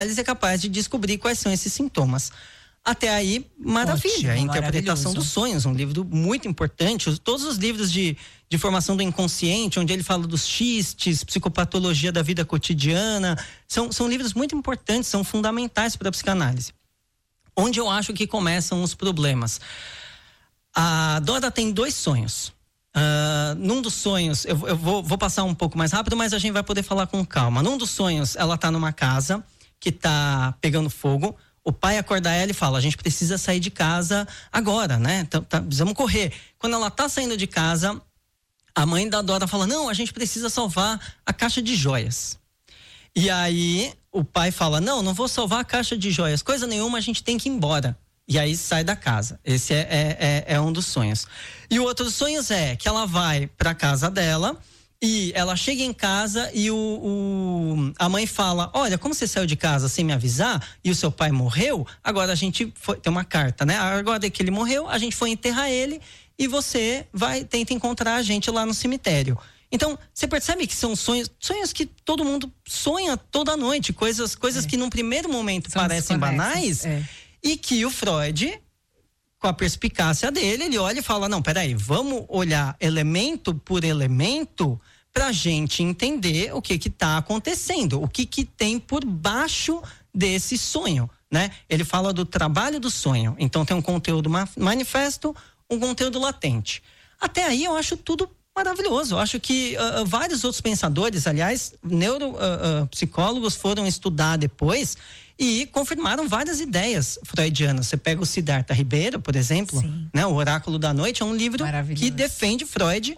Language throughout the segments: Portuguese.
é capaz de descobrir quais são esses sintomas. Até aí, maravilha. Ótimo, a interpretação maravilhoso. dos sonhos, um livro muito importante. Todos os livros de formação do inconsciente, onde ele fala dos xistes, psicopatologia da vida cotidiana, são livros muito importantes, são fundamentais para a psicanálise. Onde eu acho que começam os problemas. A Dora tem 2 sonhos. Num dos sonhos, eu vou passar um pouco mais rápido, mas a gente vai poder falar com calma. Num dos sonhos, ela tá numa casa que tá pegando fogo. O pai acorda ela e fala: a gente precisa sair de casa agora, né? Precisamos correr. Quando ela tá saindo de casa, a mãe da Dora fala: não, a gente precisa salvar a caixa de joias. E aí o pai fala: não vou salvar a caixa de joias, coisa nenhuma, a gente tem que ir embora. E aí sai da casa. Esse é um dos sonhos. E o outro dos sonhos é que ela vai pra casa dela e ela chega em casa e a mãe fala: olha, como você saiu de casa sem me avisar e o seu pai morreu, agora a gente foi, tem uma carta, né? Agora que ele morreu, a gente foi enterrar ele e você tenta encontrar a gente lá no cemitério. Então, você percebe que são sonhos que todo mundo sonha toda noite, coisas que num primeiro momento parecem banais, e que o Freud, com a perspicácia dele, ele olha e fala: não, peraí, vamos olhar elemento por elemento pra gente entender o que tá acontecendo, o que tem por baixo desse sonho, né? Ele fala do trabalho do sonho. Então tem um conteúdo manifesto, um conteúdo latente. Até aí eu acho tudo maravilhoso. Eu acho que vários outros pensadores, aliás, neuropsicólogos foram estudar depois e confirmaram várias ideias freudianas. Você pega o Siddhartha Ribeiro, por exemplo, né? O Oráculo da Noite é um livro que defende Freud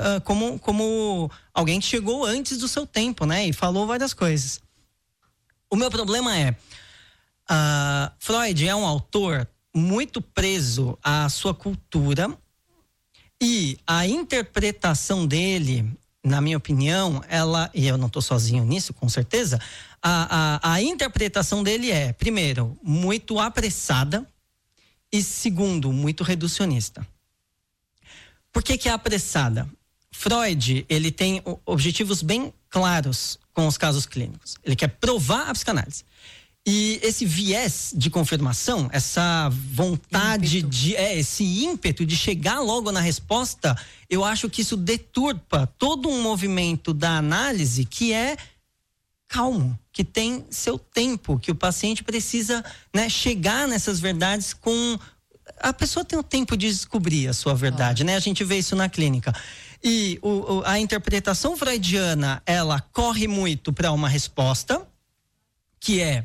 como alguém que chegou antes do seu tempo, né? E falou várias coisas. O meu problema é, Freud é um autor muito preso à sua cultura, e a interpretação dele, na minha opinião, e eu não estou sozinho nisso, com certeza, a interpretação dele é, primeiro, muito apressada e, segundo, muito reducionista. Por que é apressada? Freud, ele tem objetivos bem claros com os casos clínicos. Ele quer provar a psicanálise. E esse viés de confirmação, essa vontade esse ímpeto de chegar logo na resposta, eu acho que isso deturpa todo um movimento da análise que é calmo, que tem seu tempo, que o paciente precisa, né, chegar nessas verdades com... A pessoa tem o tempo de descobrir a sua verdade, né? A gente vê isso na clínica. E a interpretação freudiana, ela corre muito para uma resposta, que é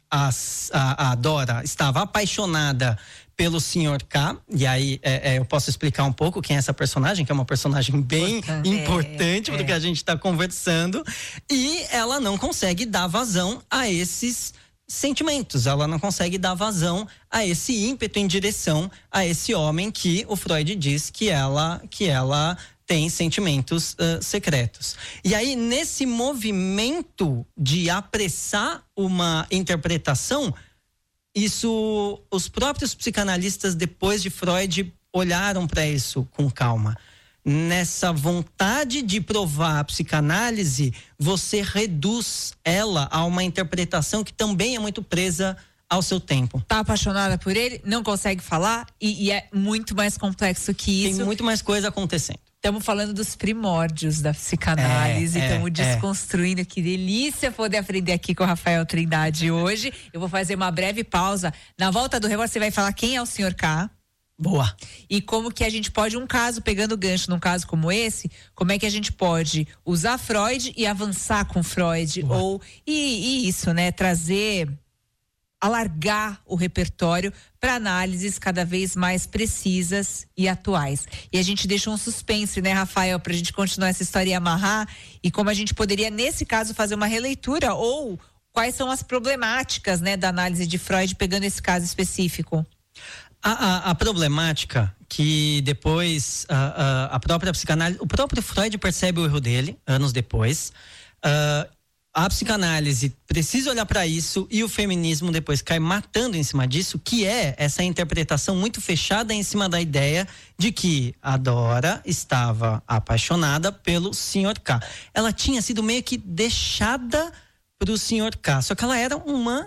a Dora estava apaixonada pelo Sr. K, e aí eu posso explicar um pouco quem é essa personagem, que é uma personagem bem importante do que a gente está conversando, e ela não consegue dar vazão a esses sentimentos, ela não consegue dar vazão a esse ímpeto em direção a esse homem que o Freud diz que ela tem sentimentos secretos. E aí, nesse movimento de apressar uma interpretação, os próprios psicanalistas, depois de Freud, olharam para isso com calma. Nessa vontade de provar a psicanálise, você reduz ela a uma interpretação que também é muito presa ao seu tempo. Tá apaixonada por ele, não consegue falar e é muito mais complexo que isso. Tem muito mais coisa acontecendo. Estamos falando dos primórdios da psicanálise, estamos desconstruindo. Que delícia poder aprender aqui com o Rafael Trindade hoje. Eu vou fazer uma breve pausa. Na volta do Reborn, você vai falar quem é o Sr. K. Boa. E como que a gente pode, pegando gancho num caso como esse, como é que a gente pode usar Freud e avançar com Freud? Boa. E isso, né? Alargar o repertório para análises cada vez mais precisas e atuais. E a gente deixa um suspense, né, Rafael, para a gente continuar essa história e amarrar, e como a gente poderia, nesse caso, fazer uma releitura, ou quais são as problemáticas, né, da análise de Freud, pegando esse caso específico. A problemática que depois a própria psicanálise, o próprio Freud percebe o erro dele, anos depois, a psicanálise precisa olhar para isso e o feminismo depois cai matando em cima disso, que é essa interpretação muito fechada em cima da ideia de que a Dora estava apaixonada pelo Sr. K. Ela tinha sido meio que deixada pro Sr. K, só que ela era uma